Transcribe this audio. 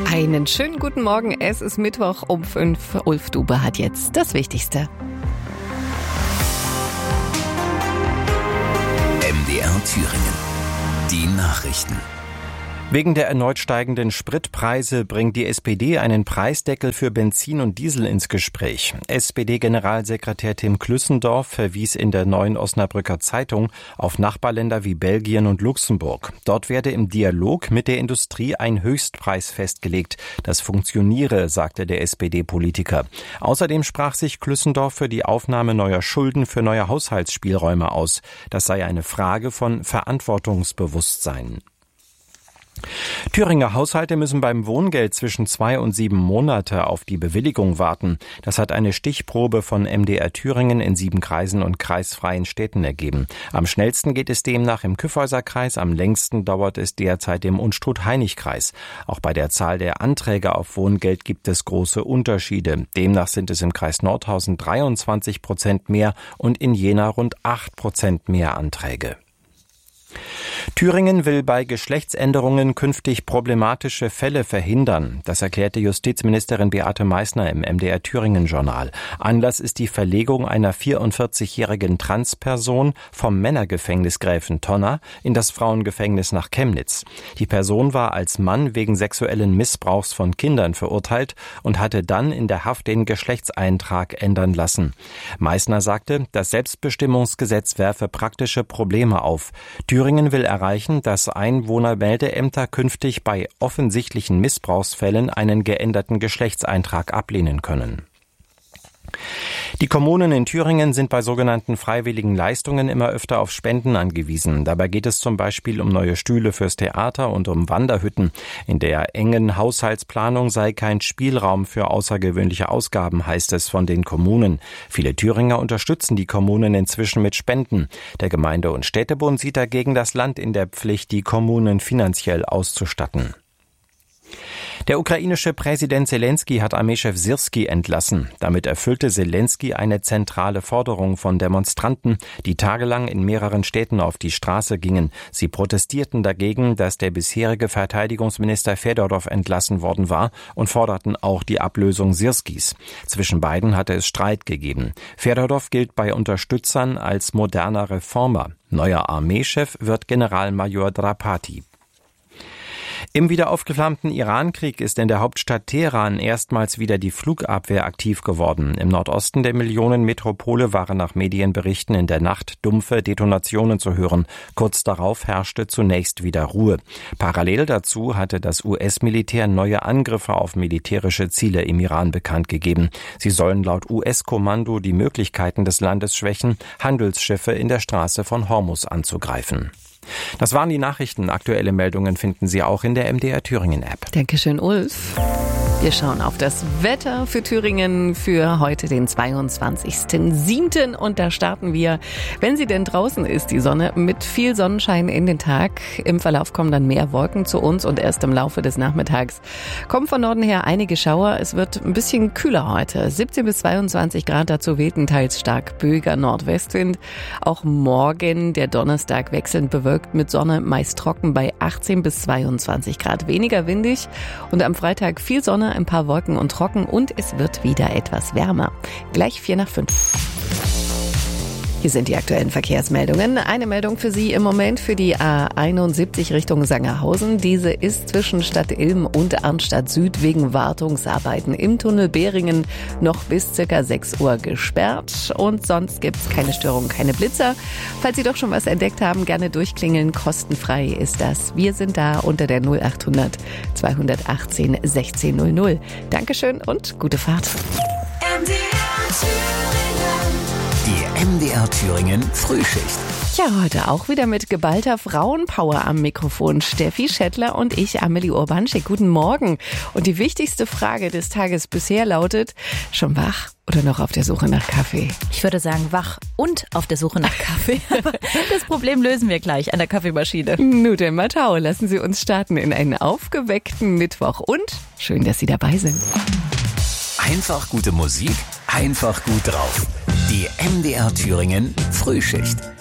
Einen schönen guten Morgen. Es ist Mittwoch um 5. Ulf Dube hat jetzt das Wichtigste. MDR Thüringen. Die Nachrichten. Wegen der erneut steigenden Spritpreise bringt die SPD einen Preisdeckel für Benzin und Diesel ins Gespräch. SPD-Generalsekretär Tim Klüssendorf verwies in der Neuen Osnabrücker Zeitung auf Nachbarländer wie Belgien und Luxemburg. Dort werde im Dialog mit der Industrie ein Höchstpreis festgelegt. Das funktioniere, sagte der SPD-Politiker. Außerdem sprach sich Klüssendorf für die Aufnahme neuer Schulden für neue Haushaltsspielräume aus. Das sei eine Frage von Verantwortungsbewusstsein. Thüringer Haushalte müssen beim Wohngeld zwischen 2 und 7 Monate auf die Bewilligung warten. Das hat eine Stichprobe von MDR Thüringen in 7 Kreisen und kreisfreien Städten ergeben. Am schnellsten geht es demnach im Kyffhäuser-Kreis, am längsten dauert es derzeit im Unstrut-Hainich-Kreis. Auch bei der Zahl der Anträge auf Wohngeld gibt es große Unterschiede. Demnach sind es im Kreis Nordhausen 23% mehr und in Jena rund 8% mehr Anträge. Thüringen will bei Geschlechtsänderungen künftig problematische Fälle verhindern. Das erklärte Justizministerin Beate Meißner im MDR Thüringen-Journal. Anlass ist die Verlegung einer 44-jährigen Transperson vom Männergefängnis Gräfentonner in das Frauengefängnis nach Chemnitz. Die Person war als Mann wegen sexuellen Missbrauchs von Kindern verurteilt und hatte dann in der Haft den Geschlechtseintrag ändern lassen. Meißner sagte, das Selbstbestimmungsgesetz werfe praktische Probleme auf. Thüringen will erreichen, dass Einwohnermeldeämter künftig bei offensichtlichen Missbrauchsfällen einen geänderten Geschlechtseintrag ablehnen können. Die Kommunen in Thüringen sind bei sogenannten freiwilligen Leistungen immer öfter auf Spenden angewiesen. Dabei geht es zum Beispiel um neue Stühle fürs Theater und um Wanderhütten. In der engen Haushaltsplanung sei kein Spielraum für außergewöhnliche Ausgaben, heißt es von den Kommunen. Viele Thüringer unterstützen die Kommunen inzwischen mit Spenden. Der Gemeinde- und Städtebund sieht dagegen das Land in der Pflicht, die Kommunen finanziell auszustatten. Der ukrainische Präsident Selenskyj hat Armeechef Syrskij entlassen. Damit erfüllte Selenskyj eine zentrale Forderung von Demonstranten, die tagelang in mehreren Städten auf die Straße gingen. Sie protestierten dagegen, dass der bisherige Verteidigungsminister Fedorov entlassen worden war und forderten auch die Ablösung Syrskijs. Zwischen beiden hatte es Streit gegeben. Fedorov gilt bei Unterstützern als moderner Reformer. Neuer Armeechef wird Generalmajor Drapati. Im wieder aufgeflammten Iran-Krieg ist in der Hauptstadt Teheran erstmals wieder die Flugabwehr aktiv geworden. Im Nordosten der Millionenmetropole waren nach Medienberichten in der Nacht dumpfe Detonationen zu hören. Kurz darauf herrschte zunächst wieder Ruhe. Parallel dazu hatte das US-Militär neue Angriffe auf militärische Ziele im Iran bekannt gegeben. Sie sollen laut US-Kommando die Möglichkeiten des Landes schwächen, Handelsschiffe in der Straße von Hormuz anzugreifen. Das waren die Nachrichten. Aktuelle Meldungen finden Sie auch in der MDR Thüringen App. Dankeschön, Ulf. Wir schauen auf das Wetter für Thüringen für heute, den 22.07. Und da starten wir, wenn sie denn draußen ist, die Sonne, mit viel Sonnenschein in den Tag. Im Verlauf kommen dann mehr Wolken zu uns und erst im Laufe des Nachmittags kommen von Norden her einige Schauer. Es wird ein bisschen kühler heute. 17 bis 22 Grad, dazu weht ein teils stark böiger Nordwestwind. Auch morgen, der Donnerstag, wechselnd bewölkt mit Sonne, meist trocken bei 18 bis 22 Grad. Weniger windig und am Freitag viel Sonne, ein paar Wolken und trocken und es wird wieder etwas wärmer. Gleich 4:05. Hier sind die aktuellen Verkehrsmeldungen. Eine Meldung für Sie im Moment für die A71 Richtung Sangerhausen. Diese ist zwischen Stadt Ilm und Arnstadt Süd wegen Wartungsarbeiten im Tunnel Behringen noch bis ca. 6 Uhr gesperrt. Und sonst gibt's keine Störungen, keine Blitzer. Falls Sie doch schon was entdeckt haben, gerne durchklingeln. Kostenfrei ist das. Wir sind da unter der 0800 218 1600. Dankeschön und gute Fahrt. Die MDR Thüringen Frühschicht. Ja, heute auch wieder mit geballter Frauenpower am Mikrofon. Steffi Schettler und ich, Amelie Urbanschik. Guten Morgen. Und die wichtigste Frage des Tages bisher lautet, schon wach oder noch auf der Suche nach Kaffee? Ich würde sagen wach und auf der Suche nach Kaffee. Aber das Problem lösen wir gleich an der Kaffeemaschine. Nudeln Matau, lassen Sie uns starten in einen aufgeweckten Mittwoch. Und schön, dass Sie dabei sind. Einfach gute Musik, einfach gut drauf. Die MDR Thüringen Frühschicht.